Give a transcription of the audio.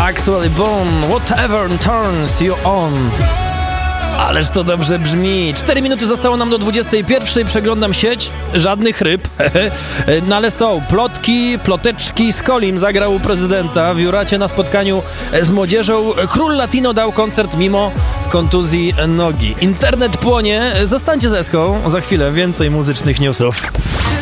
Actually Boom, Whatever Turns You On. Ależ to dobrze brzmi. 4 minuty zostało nam do 21. Przeglądam sieć. Żadnych ryb. No ale są plotki, ploteczki. Skolim zagrał u prezydenta w Juracie na spotkaniu z młodzieżą. Król Latino dał koncert mimo kontuzji nogi. Internet płonie. Zostańcie z Eską. Za chwilę więcej muzycznych newsów.